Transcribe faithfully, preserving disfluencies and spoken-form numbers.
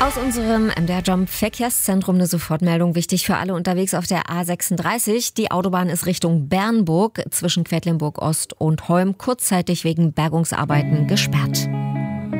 Aus unserem M D R-Jump Verkehrszentrum eine Sofortmeldung, wichtig für alle unterwegs auf der A sechsunddreißig. Die Autobahn ist Richtung Bernburg zwischen Quedlinburg Ost und Holm kurzzeitig wegen Bergungsarbeiten gesperrt.